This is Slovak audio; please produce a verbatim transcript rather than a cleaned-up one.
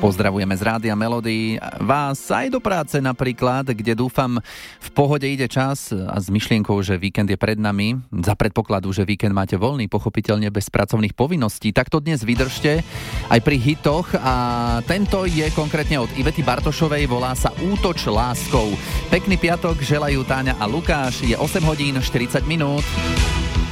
Pozdravujeme z Rádia Melody vás aj do práce napríklad, kde dúfam v pohode ide čas a s myšlienkou, že víkend je pred nami. Za predpokladu, že víkend máte voľný, pochopiteľne bez pracovných povinností. Tak to dnes vydržte aj pri hitoch a tento je konkrétne od Ivety Bartošovej, volá sa Útoč láskou. Pekný piatok želajú Táňa a Lukáš, je osem hodín štyridsať minút.